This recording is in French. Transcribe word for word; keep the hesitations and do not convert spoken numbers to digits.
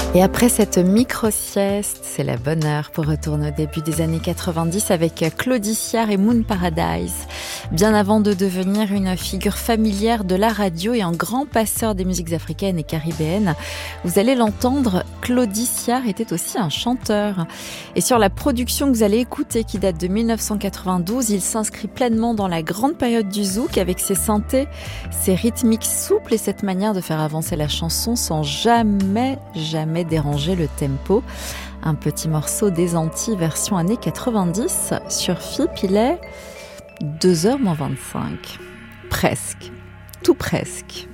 Et après cette micro-sieste, c'est la bonne heure pour retourner au début des années quatre-vingt-dix avec Claudie Siard et Moon Paradise. Bien avant de devenir une figure familière de la radio et un grand passeur des musiques africaines et caribéennes, vous allez l'entendre, Claudie Siard était aussi un chanteur. Et sur la production que vous allez écouter, qui date de dix-neuf cent quatre-vingt-douze, il s'inscrit pleinement dans la grande période du zouk avec ses synthés, ses rythmiques souples et cette manière de faire avancer la chanson sans jamais, jamais déranger le tempo. Un petit morceau des Antilles version années quatre-vingt-dix. Sur F I P, il est deux heures moins vingt-cinq. Presque. Tout presque.